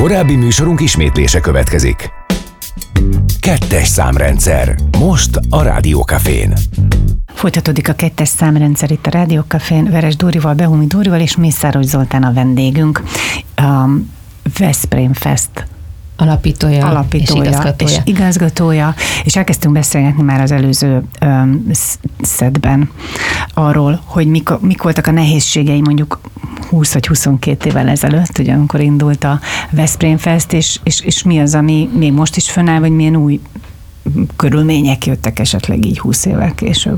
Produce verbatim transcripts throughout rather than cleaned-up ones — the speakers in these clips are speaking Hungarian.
Korábbi műsorunk ismétlése következik. Kettes számrendszer. Most a Rádiókafén. Folytatódik a kettes számrendszer itt a Rádiókafén, Veres Dórival, Behumi Dórival és Mészáros Zoltán a vendégünk. A Veszprém Fest alapítója, alapítója és, igazgatója. és igazgatója, és elkezdtünk beszélgetni már az előző um, szedben arról, hogy mik, mik voltak a nehézségei mondjuk húsz vagy huszonkét évvel ezelőtt, ugye, amikor indult a Veszprém Fest, és, és, és mi az, ami még most is fönnáll, vagy milyen új körülmények jöttek esetleg így húsz évvel később?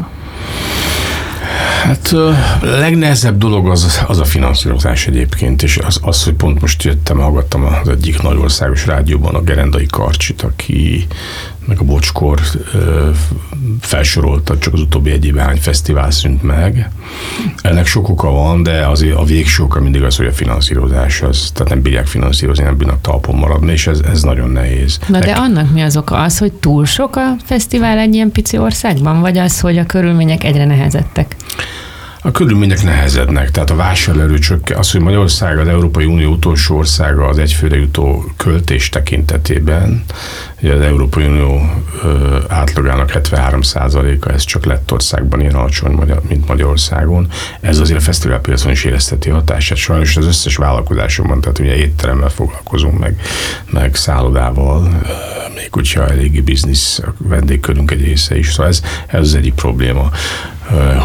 Hát a legnehezebb dolog az, az a finanszírozás egyébként, és az, az, hogy pont most jöttem, hallgattam az egyik nagyországos rádióban a Gerendai Karcsit, aki meg a Bocskor felsorolta, csak az utóbbi egy évben hány fesztivál szűnt meg. Ennek sok oka van, de azért a végső oka mindig az, hogy a finanszírozás, az, tehát nem bírják finanszírozni, nem bírnak talpon maradni, és ez, ez nagyon nehéz. Na de annak mi az oka? Az, hogy túl sok a fesztivál egy ilyen pici országban, vagy az, hogy a körülmények egyre nehezettek? A körülmények nehezednek, tehát a vásárlóerő csökken. Az, hogy Magyarország az Európai Unió utolsó országa az egyfőre jutó költés tekintetében, ugye az Európai Unió ö, átlagának hetvenhárom százaléka, ez csak Lettországban ilyen alacsony, mint Magyarországon. Ez azért a fesztiválpiacon is érezteti hatását. Sajnos az összes vállalkozásomban, tehát ugye étteremmel foglalkozunk, meg, meg szállodával, még hogyha eléggé biznisz, a vendégkörünk egy része is. Szóval ez, ez az egyik probléma.